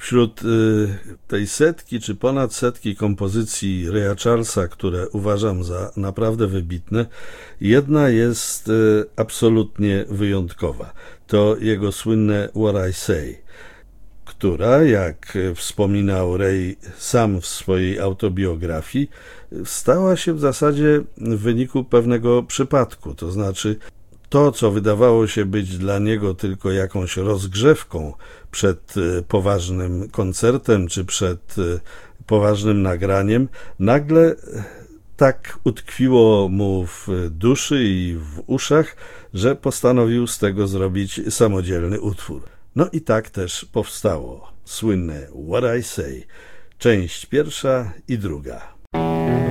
Wśród tej setki czy ponad setki kompozycji Raya Charlesa, które uważam za naprawdę wybitne, jedna jest absolutnie wyjątkowa. To jego słynne What I Say, która, jak wspominał Ray sam w swojej autobiografii, stała się w zasadzie w wyniku pewnego przypadku. To znaczy, to, co wydawało się być dla niego tylko jakąś rozgrzewką przed poważnym koncertem czy przed poważnym nagraniem, nagle tak utkwiło mu w duszy i w uszach, że postanowił z tego zrobić samodzielny utwór. No i tak też powstało słynne What I Say, część pierwsza i druga.